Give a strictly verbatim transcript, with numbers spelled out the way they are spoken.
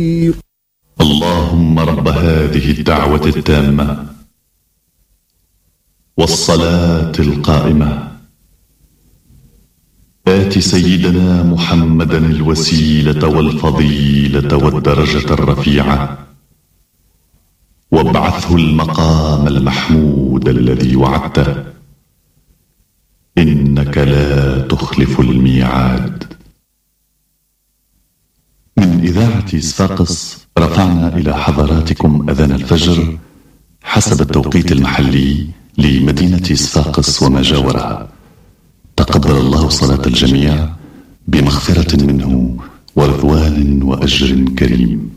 اللهم رب هذه الدعوة التامة والصلاة القائمة آت سيدنا محمدا الوسيلة والفضيلة والدرجة الرفيعة وابعثه المقام المحمود الذي وعدته إنك لا تخلف الميعاد. من إذاعة صفاقس رفعنا إلى حضراتكم أذان الفجر حسب التوقيت المحلي لمدينة صفاقس وما جاورها. تقبل الله صلاة الجميع بمغفرة منه ورضوان وأجر كريم.